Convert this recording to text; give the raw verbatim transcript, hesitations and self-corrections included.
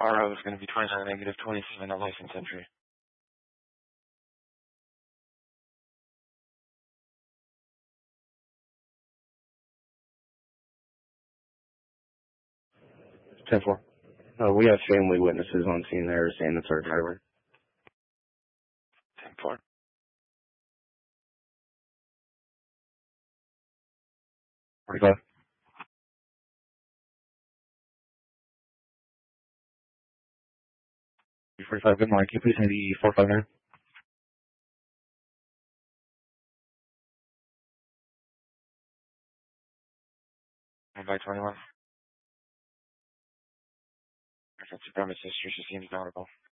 R O is going to be twenty-nine negative twenty-seven, a license entry. ten four. Uh, we have family witnesses on scene there saying it's our driver. ten four. forty-five. forty-five, good morning. Can you please send the four five nine? one by twenty-one. Offensive premises, history seems notable.